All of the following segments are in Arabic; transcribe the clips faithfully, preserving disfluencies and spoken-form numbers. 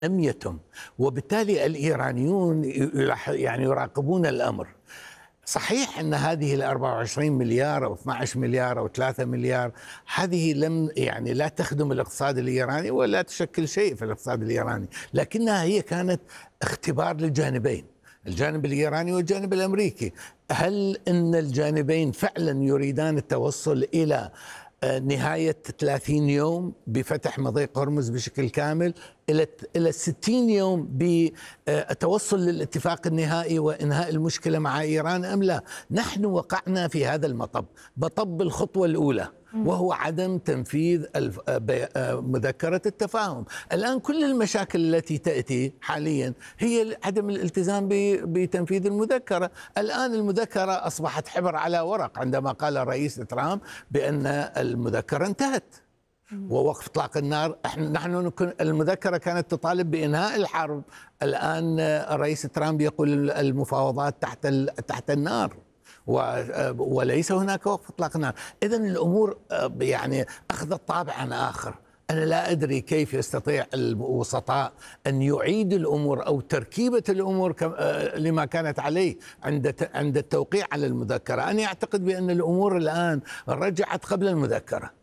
لم يتم، وبالتالي الإيرانيون يلاح- يعني يراقبون الأمر. صحيح أن هذه ال أربعة وعشرين مليار أو اثني عشر مليار أو ثلاثة مليار هذه لم يعني لا تخدم الاقتصاد الإيراني ولا تشكل شيء في الاقتصاد الإيراني، لكنها هي كانت اختبار للجانبين، الجانب الإيراني والجانب الأمريكي. هل أن الجانبين فعلا يريدان التوصل إلى آه، نهاية ثلاثين يوم بفتح مضيق هرمز بشكل كامل، إلى إلى ستين يوم بالتوصل للاتفاق النهائي وإنهاء المشكلة مع إيران أم لا؟ نحن وقعنا في هذا المطب، مطب الخطوة الأولى، وهو عدم تنفيذ الف- آه، بي- آه، مذكرة التفاهم. الآن كل المشاكل التي تأتي حاليا هي عدم الالتزام ب- بتنفيذ المذكرة. الآن المذكرة أصبحت حبر على ورق عندما قال الرئيس ترامب بأن المذكرة انتهت ووقف اطلاق النار. احنا نحن نكون المذكره كانت تطالب بانهاء الحرب، الان الرئيس ترامب يقول المفاوضات تحت ال- تحت النار و- وليس هناك وقف اطلاق النار. اذا الامور آه، يعني اخذت طابعا اخر. أنا لا أدري كيف يستطيع الوسطاء أن يعيدوا الأمور أو تركيبة الأمور كم- آه، لما كانت عليه عند ت- عند التوقيع على المذكرة. أنا أعتقد بأن الأمور الآن رجعت قبل المذكرة،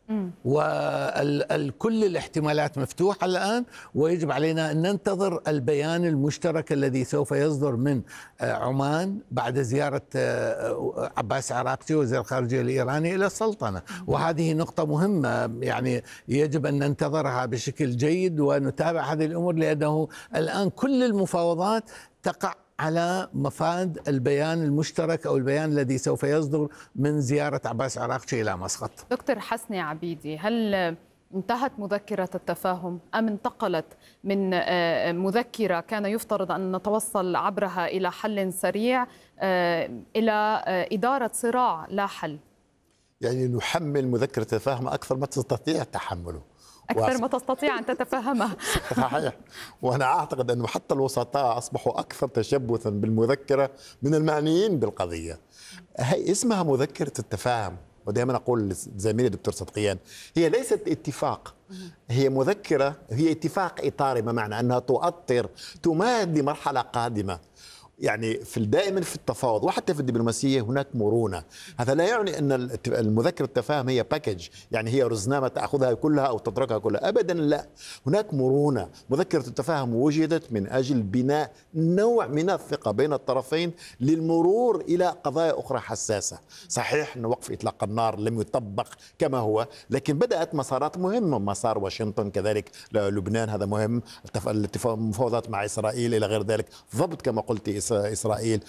وكل الاحتمالات مفتوحة الآن، ويجب علينا أن ننتظر البيان المشترك الذي سوف يصدر من آه، عمان بعد زيارة آه، عباس عراقچي وزير الخارجية الإيراني إلى السلطنة. وهذه نقطة مهمة يعني يجب أن ننتظرها بشكل جيد ونتابع هذه الأمور، لأنه الآن كل المفاوضات تقع على مفاد البيان المشترك أو البيان الذي سوف يصدر من زيارة عباس عراقچي إلى مسقط. دكتور حسني عبيدي، هل انتهت مذكرة التفاهم أم انتقلت من آه، مذكرة كان يفترض أن نتوصل عبرها إلى حل سريع آه، إلى آه، إدارة صراع لا حل؟ يعني نحمل مذكرة التفاهم أكثر ما تستطيع تحمله. أكثر ما تستطيع أن تتفهمها. صحيح. وأنا أعتقد أنه حتى الوسطاء أصبحوا أكثر تشبثا بالمذكرة من المعنيين بالقضية. هي اسمها مذكرة التفاهم، ودائما أقول لزميلي دكتور صدقيان هي ليست اتفاق، هي مذكرة، هي اتفاق إطاري، بمعنى أنها تؤطر تمهد لمرحلة قادمة. يعني في دائما في التفاوض وحتى في الدبلوماسيه هناك مرونه. هذا لا يعني ان المذكره التفاهم هي باكج، يعني هي رزنامه تاخذها كلها او تتركها كلها، ابدا لا. هناك مرونه. مذكره التفاهم وجدت من اجل بناء نوع من الثقه بين الطرفين للمرور الى قضايا اخرى حساسه. صحيح ان وقف اطلاق النار لم يطبق كما هو، لكن بدات مسارات مهمه، مسار واشنطن كذلك لبنان هذا مهم، المفاوضات مع اسرائيل الى غير ذلك، ضبط كما قلت إسرائيل،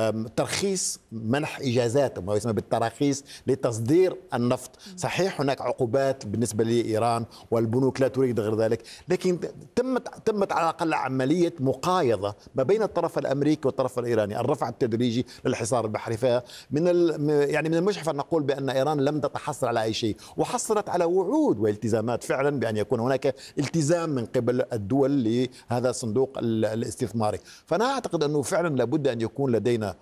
ترخيص منح إجازات ما يسمى بالتراخيص لتصدير النفط. صحيح هناك عقوبات بالنسبة لإيران والبنوك لا تريد غير ذلك، لكن تمت تمت على الأقل عملية مقايضة ما بين الطرف الأمريكي والطرف الإيراني، الرفع التدريجي للحصار البحري. فمن يعني من المجحف أن نقول بأن إيران لم تتحصل على أي شيء، وحصلت على وعود والتزامات فعلا بأن يكون هناك التزام من قبل الدول لهذا الصندوق الاستثماري. فأنا أعتقد أنه فعلا لابد أن يكون لدينا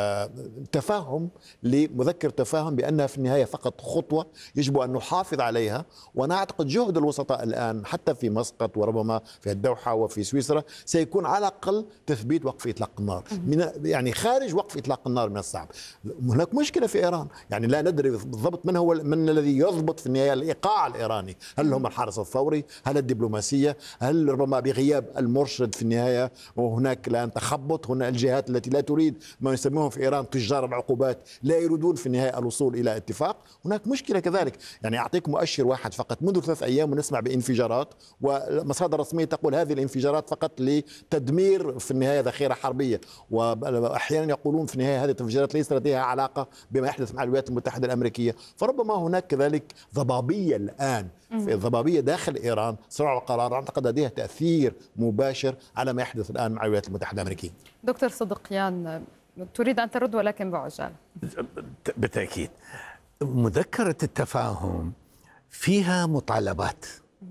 تفاهم لمذكر تفاهم بأنها في النهاية فقط خطوة يجب أن نحافظ عليها. وأنا أعتقد جهد الوسطاء الآن حتى في مسقط وربما في الدوحة وفي سويسرا سيكون على الأقل تثبيت وقف إطلاق النار. من يعني خارج وقف إطلاق النار من الصعب. هناك مشكلة في إيران، يعني لا ندري بالضبط من هو من الذي يضبط في النهاية الإيقاع الإيراني، هل هم الحرس الثوري، هل الدبلوماسية، هل ربما بغياب المرشد في النهاية، وهناك الآن تخبط، هنا الجهات التي لا تريد ما يسموهم في إيران تجار العقوبات لا يريدون في النهاية الوصول إلى اتفاق. هناك مشكلة كذلك. يعني أعطيك مؤشر واحد فقط، منذ ثلاث أيام ونسمع بانفجارات، ومصادر رسمية تقول هذه الانفجارات فقط لتدمير في النهاية ذخيرة حربية، وأحيانا يقولون في النهاية هذه الانفجارات ليس لديها علاقة بما يحدث مع الولايات المتحدة الأمريكية. فربما هناك كذلك ضبابية الآن، في الضبابية داخل إيران، صراع القرار أعتقد لديها تأثير مباشر على ما يحدث الآن مع الولايات المتحدة الأمريكية. دكتور صدقيان، تريد أن ترد ولكن بعجالة. بالتأكيد مذكرة التفاهم فيها مطالبات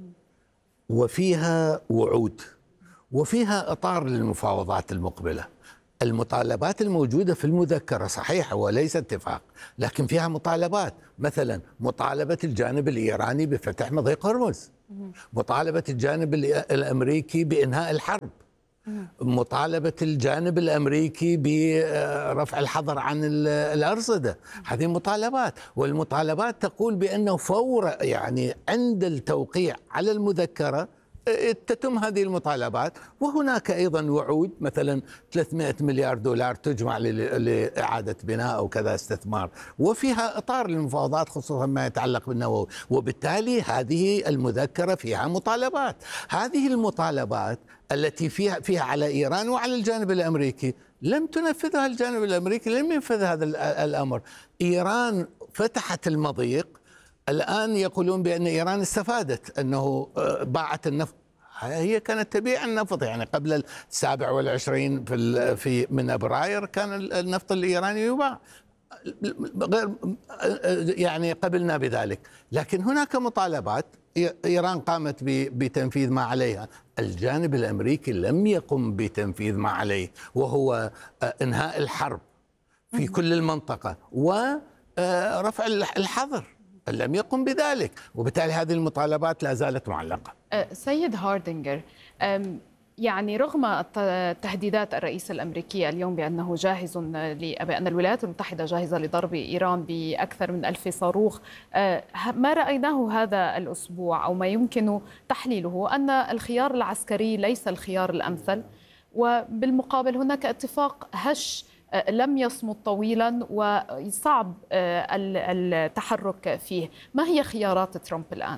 وفيها وعود وفيها إطار للمفاوضات المقبلة. المطالبات الموجودة في المذكرة صحيحة وليس اتفاق، لكن فيها مطالبات، مثلا مطالبة الجانب الإيراني بفتح مضيق هرمز، مطالبة الجانب الأمريكي بإنهاء الحرب، مطالبة الجانب الأمريكي برفع الحظر عن الأرصدة. هذه مطالبات، والمطالبات تقول بأنه فور يعني عند التوقيع على المذكرة تتم هذه المطالبات. وهناك أيضا وعود، مثلا ثلاثمئة مليار دولار تجمع لإعادة بناء أو كذا استثمار، وفيها إطار للمفاوضات خصوصا ما يتعلق بالنووي. وبالتالي هذه المذكرة فيها مطالبات. هذه المطالبات التي فيها فيها على إيران وعلى الجانب الأمريكي لم تنفذها الجانب الأمريكي، لم ينفذ هذا الأمر. إيران فتحت المضيق، الآن يقولون بأن إيران استفادت أنه باعت النفط. هي كانت تبيع النفط، يعني قبل السابع والعشرين في في من أبراير كان النفط الإيراني يباع، غير يعني قبلنا بذلك. لكن هناك مطالبات، إيران قامت بتنفيذ ما عليها، الجانب الأمريكي لم يقم بتنفيذ ما عليه، وهو إنهاء الحرب في كل المنطقة ورفع الحظر، لم يقم بذلك. وبالتالي هذه المطالبات لا زالت معلقة. سيد هاردينجر، يعني رغم تهديدات الرئيس الأمريكي اليوم بأنه جاهز بأن الولايات المتحدة جاهزة لضرب إيران بأكثر من ألف صاروخ، ما رأيناه هذا الأسبوع أو ما يمكن تحليله أن الخيار العسكري ليس الخيار الأمثل، وبالمقابل هناك اتفاق هش لم يصمد طويلا وصعب التحرك فيه. ما هي خيارات ترامب الآن؟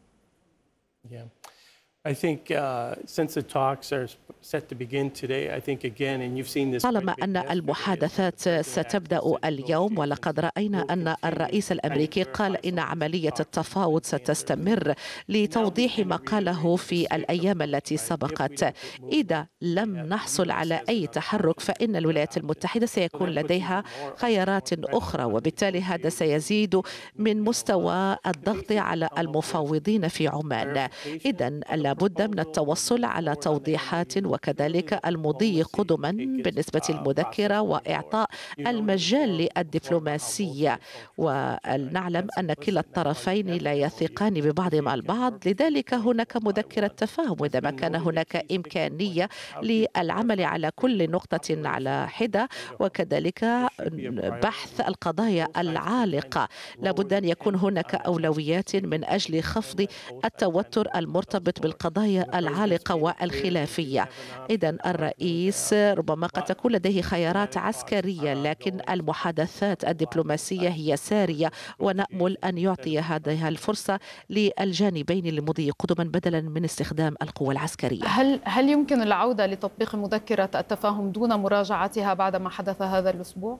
Yeah. I think uh, since the talks are set to begin today, I think again, and you've seen this. طالما أن المحادثات ستبدأ اليوم، ولقد رأينا أن الرئيس الأمريكي قال إن عملية التفاوض ستستمر لتوضيح ما قاله في الأيام التي سبقت. إذا لم نحصل على أي تحرك فإن الولايات المتحدة سيكون لديها خيارات أخرى، وبالتالي هذا سيزيد من مستوى الضغط على المفاوضين في عمان. إذن لابد من التوصل على توضيحات وكذلك المضي قدما بالنسبة للمذكرة وإعطاء المجال للدبلوماسية. ونعلم أن كلا الطرفين لا يثقان ببعضهما البعض، لذلك هناك مذكرة تفاهم. وإذا ما كان هناك إمكانية للعمل على كل نقطة على حدة وكذلك بحث القضايا العالقة، لابد أن يكون هناك أولويات من أجل خفض التوتر المرتبط بالقضايا العالقة والخلافية. إذن الرئيس ربما قد تكون لديه خيارات عسكرية، لكن المحادثات الدبلوماسية هي سارية، ونأمل أن يعطي هذه الفرصة للجانبين للمضي قدما بدلا من استخدام القوة العسكرية. هل هل يمكن العودة لتطبيق مذكرة التفاهم دون مراجعتها بعد ما حدث هذا الأسبوع؟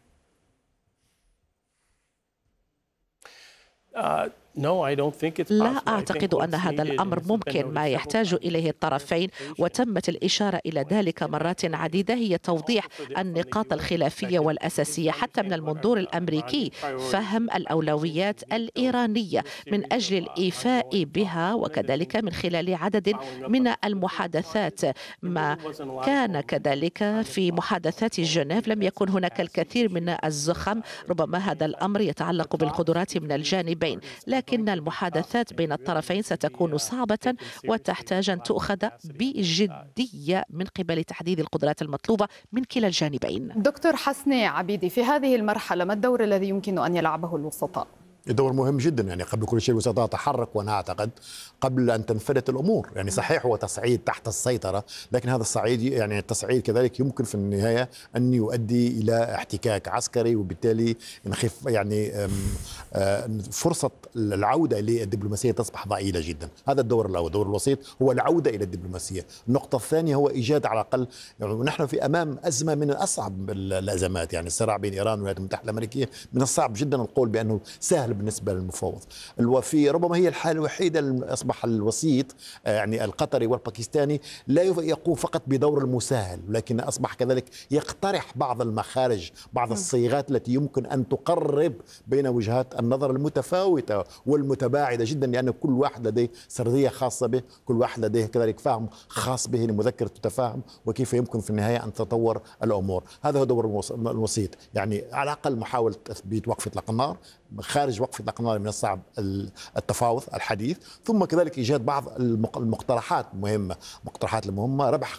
Uh, No, I don't think it's possible. لا أعتقد أن هذا الأمر ممكن. ما يحتاج إليه الطرفين، وتمت الإشارة إلى ذلك مرات عديدة، هي توضيح النقاط الخلافية والأساسية حتى من المنظور الأمريكي، فهم الأولويات الإيرانية من أجل الإيفاء بها، وكذلك من خلال عدد من المحادثات. ما كان كذلك في محادثات جنيف لم يكن هناك الكثير من الزخم، ربما هذا الأمر يتعلق بالقدرات من الجانبين، لكن المحادثات بين الطرفين ستكون صعبة وتحتاج أن تؤخذ بجدية من قبل تحديد القدرات المطلوبة من كلا الجانبين. دكتور حسني عبيدي، في هذه المرحلة ما الدور الذي يمكن أن يلعبه الوسطاء؟ دور مهم جدا. يعني قبل كل شيء الوسطاء تحرك، وانا اعتقد قبل ان تنفلت الامور. يعني صحيح هو تصعيد تحت السيطره، لكن هذا الصعيد يعني التصعيد كذلك يمكن في النهايه ان يؤدي الى احتكاك عسكري، وبالتالي نخف يعني فرصه العوده للدبلوماسيه تصبح ضئيله جدا. هذا الدور الاول. الدور الوسيط هو العوده الى الدبلوماسيه. النقطه الثانيه هو ايجاد على الاقل، يعني نحن في امام ازمه من اصعب الازمات. يعني الصراع بين ايران والولايات المتحده الامريكيه من الصعب جدا القول بانه سهل بالنسبة للمفاوض. الوفي ربما هي الحالة الوحيدة اللي أصبح الوسيط يعني القطري والباكستاني لا يقوم فقط بدور المساهل، لكن أصبح كذلك يقترح بعض المخارج، بعض الصيغات التي يمكن أن تقرب بين وجهات النظر المتفاوتة والمتباعدة جدا، لأن كل واحد لديه سردية خاصة به، كل واحد لديه كذلك فهم خاص به لمذكرة التفاهم وكيف يمكن في النهاية أن تتطور الأمور. هذا هو دور الوسيط، يعني على الأقل محاولة تثبيت وقف إطلاق النار خارج وقف إطلاق النار من الصعب التفاوض الحديث، ثم كذلك إيجاد بعض المقترحات مهمة، مقترحات المهمة ربح